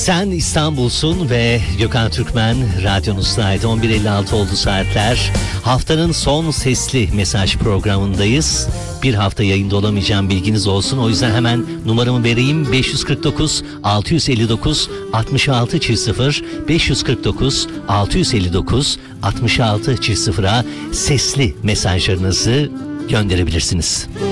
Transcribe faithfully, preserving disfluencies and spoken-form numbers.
Sen İstanbul'sun ve Gökhan Türkmen radyonuzdaydı. on bir elli altı oldu saatler. Haftanın son sesli mesaj programındayız. Bir hafta yayında olamayacağım, bilginiz olsun. O yüzden hemen numaramı vereyim. beş yüz kırk dokuz altı yüz elli dokuz altmış altı sıfır beş yüz kırk dokuz altı yüz elli dokuz altmış altı sıfıra sesli mesajlarınızı gönderebilirsiniz.